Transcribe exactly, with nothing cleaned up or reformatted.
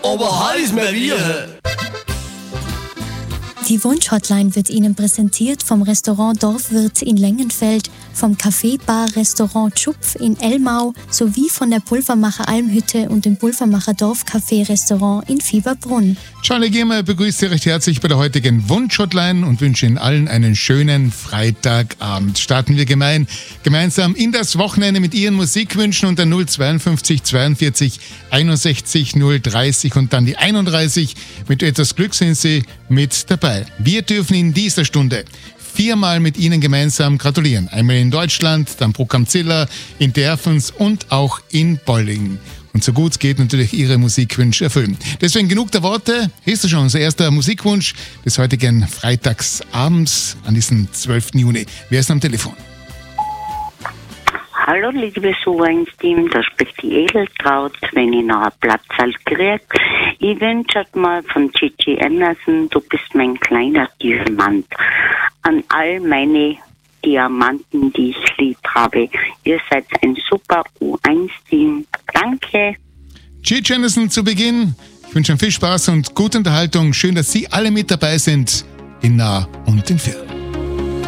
aber heiß mehr wir. Die Wunsch-Hotline wird Ihnen präsentiert vom Restaurant Dorfwirt in Lengenfeld, vom Café-Bar-Restaurant Schupf in Elmau sowie von der Pulvermacher Almhütte und dem Pulvermacher Dorfcafé-Restaurant in Fieberbrunn. Charlie Gehmer begrüßt Sie recht herzlich bei der heutigen Wunsch-Hotline und wünsche Ihnen allen einen schönen Freitagabend. Starten wir gemein, gemeinsam in das Wochenende mit Ihren Musikwünschen unter null zweiundfünfzig zweiundvierzig einundsechzig null dreißig und dann die einunddreißig. Mit etwas Glück sind Sie mit dabei. Wir dürfen in dieser Stunde viermal mit Ihnen gemeinsam gratulieren. Einmal in Deutschland, dann Bruckkamzilla, in Derfens und auch in Bolling. Und so gut es geht natürlich Ihre Musikwünsche erfüllen. Deswegen genug der Worte. Hier ist schon unser erster Musikwunsch des heutigen Freitagsabends an diesem zwölften Juni. Wer ist am Telefon? Hallo, liebe Suweinsteam, da spricht die Edeltraut, wenn ich noch einen Platz halt krieg. Ich wünsche mal von Gigi Anderson, du bist mein kleiner Diamant. An all meine Diamanten, die ich lieb habe. Ihr seid ein super U eins Team. Danke. Gigi Anderson zu Beginn. Ich wünsche Ihnen viel Spaß und gute Unterhaltung. Schön, dass Sie alle mit dabei sind, in nah und in fern.